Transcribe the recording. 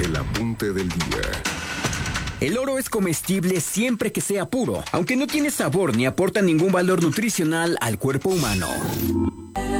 El apunte del día. El oro es comestible siempre que sea puro, aunque no tiene sabor ni aporta ningún valor nutricional al cuerpo humano.